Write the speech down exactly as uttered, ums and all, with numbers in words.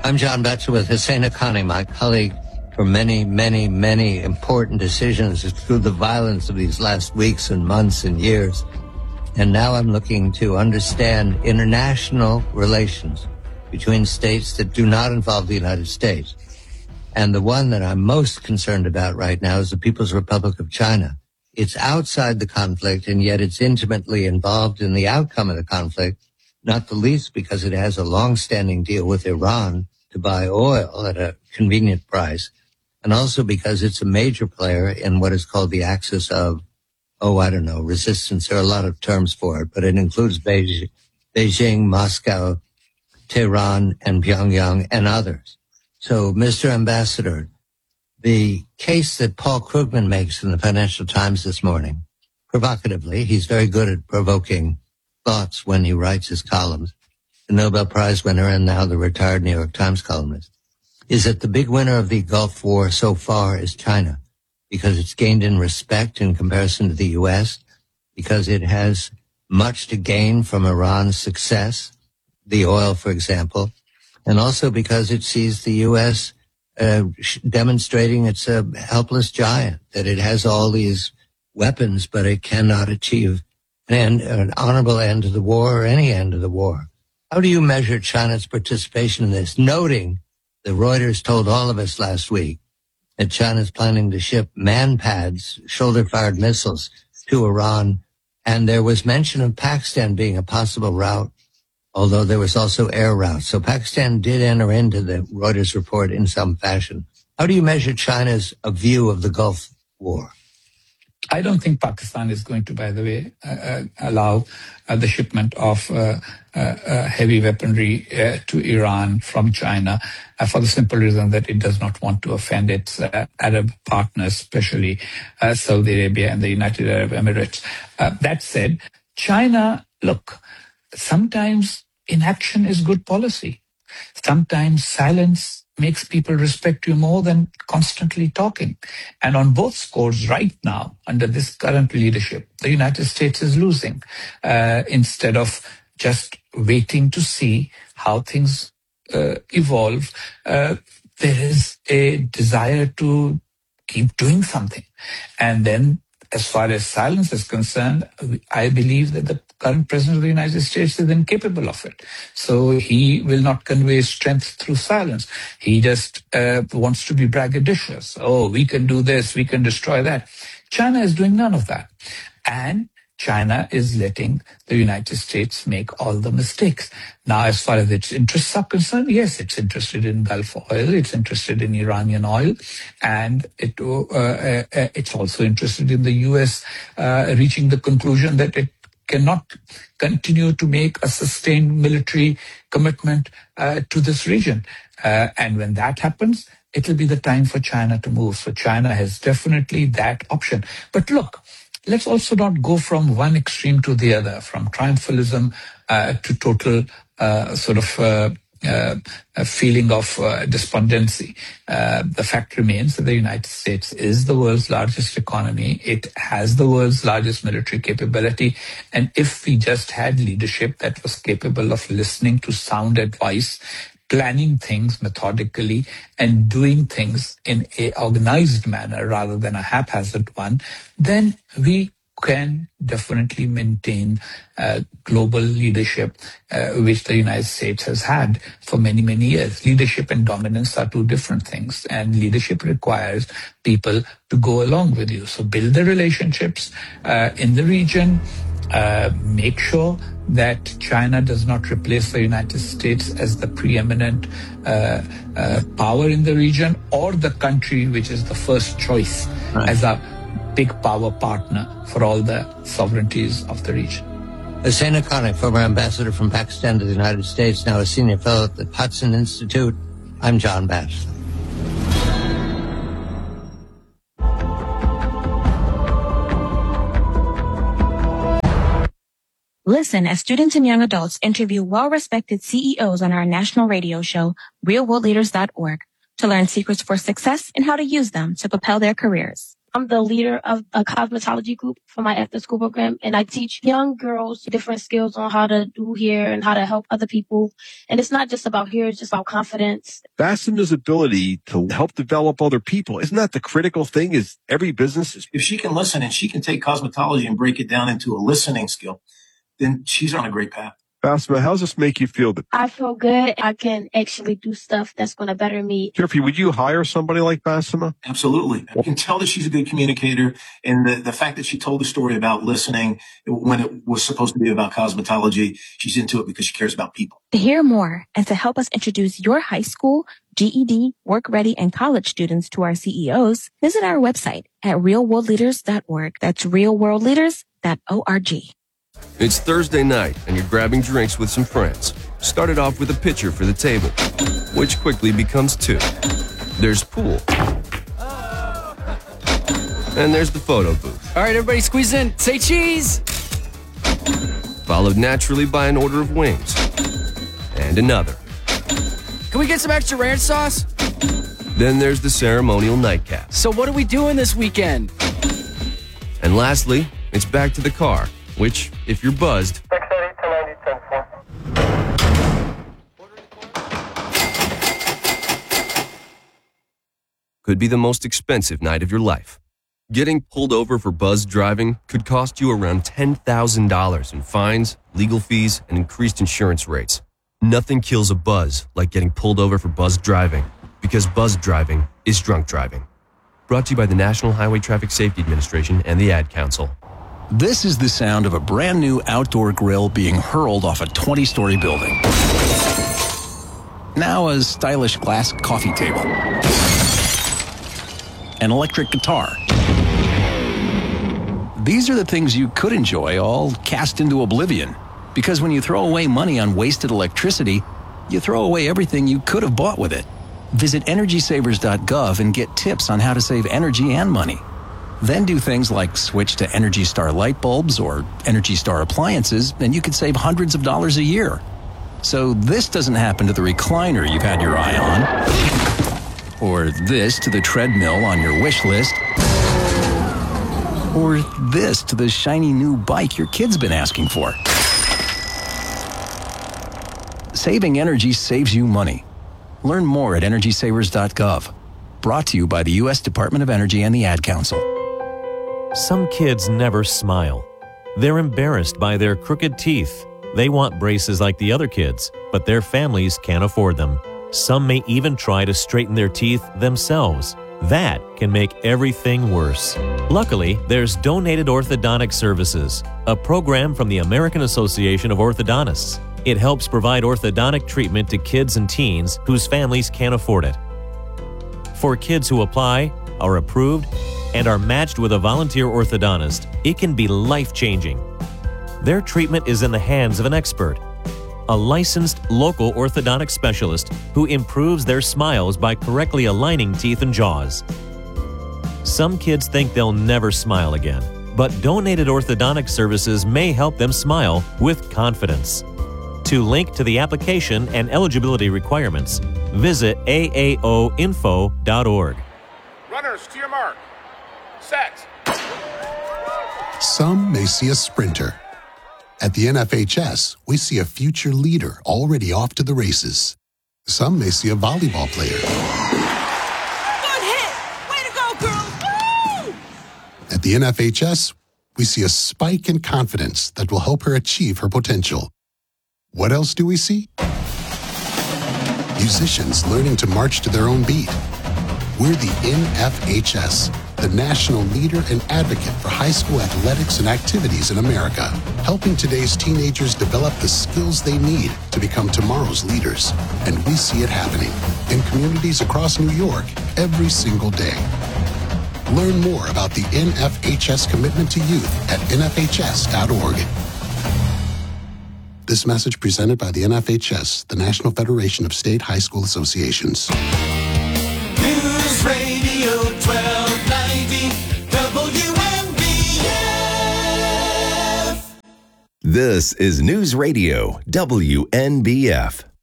I'm John Batchelor with Hussein Haqqani, my colleague for many, many, many important decisions through the violence of these last weeks and months and years. And now I'm looking to understand international relations between states that do not involve the United States. And the one that I'm most concerned about right now is the People's Republic of China. It's outside the conflict, and yet it's intimately involved in the outcome of the conflict, not the least because it has a long-standing deal with Iran to buy oil at a convenient price, and also because it's a major player in what is called the axis of, oh, I don't know, resistance. There are a lot of terms for it, but it includes Beijing, Beijing, Moscow, Tehran, and Pyongyang, and others. So, Mister Ambassador, the case that Paul Krugman makes in the Financial Times this morning, provocatively, he's very good at provoking thoughts when he writes his columns, the Nobel Prize winner and now the retired New York Times columnist, is that the big winner of the Gulf War so far is China, because it's gained in respect in comparison to the U S, because it has much to gain from Iran's success, the oil, for example, and also because it sees the U S uh, demonstrating it's a helpless giant, that it has all these weapons, but it cannot achieve an, end, an honorable end to the war or any end of the war. How do you measure China's participation in this, noting that Reuters told all of us last week that China's planning to ship man-pads, shoulder-fired missiles, to Iran, and there was mention of Pakistan being a possible route, although there was also air routes. So Pakistan did enter into the Reuters report in some fashion. How do you measure China's uh, view of the Gulf War? I don't think Pakistan is going to, by the way, uh, uh, allow uh, the shipment of uh, uh, uh, heavy weaponry uh, to Iran from China uh, for the simple reason that it does not want to offend its uh, Arab partners, especially uh, Saudi Arabia and the United Arab Emirates. Uh, that said, China, look, sometimes inaction is good policy. Sometimes silence makes people respect you more than constantly talking. And on both scores right now, under this current leadership, the United States is losing uh, instead of just waiting to see how things uh, evolve. Uh, there is a desire to keep doing something. And then as far as silence is concerned, I believe that the current president of the United States is incapable of it. So he will not convey strength through silence. He just uh, wants to be braggadocious. Oh, we can do this, we can destroy that. China is doing none of that. And China is letting the United States make all the mistakes. Now, as far as its interests are concerned, yes, it's interested in Gulf oil, it's interested in Iranian oil, and it uh, uh, it's also interested in the U S uh, reaching the conclusion that it cannot continue to make a sustained military commitment uh, to this region. Uh, and when that happens, it will be the time for China to move. So China has definitely that option. But look, let's also not go from one extreme to the other, from triumphalism uh, to total uh, sort of uh, uh, a feeling of uh, despondency. Uh, the fact remains that the United States is the world's largest economy. It has the world's largest military capability. And if we just had leadership that was capable of listening to sound advice, planning things methodically, and doing things in a organized manner rather than a haphazard one, then we can definitely maintain uh, global leadership, uh, which the United States has had for many, many years. Leadership and dominance are two different things, and leadership requires people to go along with you. So build the relationships uh, in the region, uh, make sure that China does not replace the United States as the preeminent uh, uh, power in the region, or the country which is the first choice right. as a big power partner for all the sovereignties of the region. Hussein Haqqani, former ambassador from Pakistan to the United States, now a senior fellow at the Hudson Institute. I'm John Batchelor. Listen as students and young adults interview well-respected C E Os on our national radio show, real world leaders dot org, to learn secrets for success and how to use them to propel their careers. I'm the leader of a cosmetology group for my after-school program, and I teach young girls different skills on how to do hair and how to help other people. And it's not just about hair, it's just about confidence. Basema's ability to help develop other people, isn't that the critical thing? Is every business is... If she can listen and she can take cosmetology and break it down into a listening skill, then she's on a great path. Basma, how does this make you feel? That I feel good. I can actually do stuff that's going to better me. Jeffrey, would you hire somebody like Basma? Absolutely. I can tell that she's a good communicator. And the, the fact that she told the story about listening when it was supposed to be about cosmetology, she's into it because she cares about people. To hear more and to help us introduce your high school, G E D, work ready, and college students to our C E Os, visit our website at real world leaders dot org. That's real world leaders dot org. It's Thursday night, and you're grabbing drinks with some friends. Started off with a pitcher for the table, which quickly becomes two. There's pool. And there's the photo booth. All right, everybody squeeze in. Say cheese! Followed naturally by an order of wings. And another. Can we get some extra ranch sauce? Then there's the ceremonial nightcap. So what are we doing this weekend? And lastly, it's back to the car, which, if you're buzzed, could be the most expensive night of your life. Getting pulled over for buzzed driving could cost you around ten thousand dollars in fines, legal fees, and increased insurance rates. Nothing kills a buzz like getting pulled over for buzzed driving, because buzzed driving is drunk driving. Brought to you by the National Highway Traffic Safety Administration and the Ad Council. This is the sound of a brand new outdoor grill being hurled off a twenty-story building. Now a stylish glass coffee table. An electric guitar. These are the things you could enjoy, all cast into oblivion. Because when you throw away money on wasted electricity, you throw away everything you could have bought with it. Visit energy savers dot gov and get tips on how to save energy and money. Then do things like switch to Energy Star light bulbs or Energy Star appliances, and you could save hundreds of dollars a year. So this doesn't happen to the recliner you've had your eye on, or this to the treadmill on your wish list, or this to the shiny new bike your kid's been asking for. Saving energy saves you money. Learn more at energy savers dot gov. Brought to you by the U S Department of Energy and the Ad Council. Some kids never smile. They're embarrassed by their crooked teeth. They want braces like the other kids, but their families can't afford them. Some may even try to straighten their teeth themselves. That can make everything worse. Luckily, there's Donated Orthodontic Services, a program from the American Association of Orthodontists. It helps provide orthodontic treatment to kids and teens whose families can't afford it. For kids who apply, are approved, and are matched with a volunteer orthodontist, it can be life-changing. Their treatment is in the hands of an expert, a licensed local orthodontic specialist who improves their smiles by correctly aligning teeth and jaws. Some kids think they'll never smile again, but Donated Orthodontic Services may help them smile with confidence. To link to the application and eligibility requirements, visit A A O info dot org. Runners to your mark. Set. Some may see a sprinter. At the N F H S, we see a future leader already off to the races. Some may see a volleyball player. Good hit! Way to go, girls! Woo! At the N F H S, we see a spike in confidence that will help her achieve her potential. What else do we see? Musicians learning to march to their own beat. We're the N F H S, the national leader and advocate for high school athletics and activities in America, helping today's teenagers develop the skills they need to become tomorrow's leaders. And we see it happening in communities across New York every single day. Learn more about the N F H S commitment to youth at N F H S dot org. This message presented by the N F H S, the National Federation of State High School Associations. News Radio twelve ninety W N B F. This is News Radio W N B F.